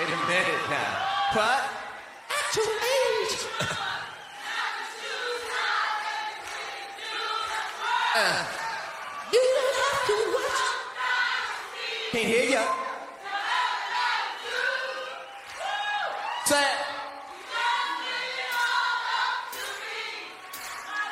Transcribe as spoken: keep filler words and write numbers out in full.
Wait a minute now. What? At your age. uh, you don't have to watch. Can't hear ya. Say it.